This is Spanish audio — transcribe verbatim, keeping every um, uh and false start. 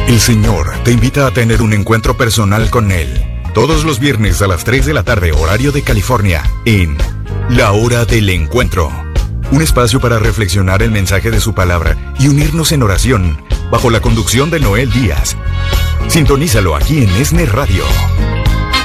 El Señor te invita a tener un encuentro personal con Él. Todos los viernes a las tres de la tarde, horario de California, en La Hora del Encuentro. Un espacio para reflexionar el mensaje de su palabra y unirnos en oración, bajo la conducción de Noel Díaz. Sintonízalo aquí en ESNE Radio.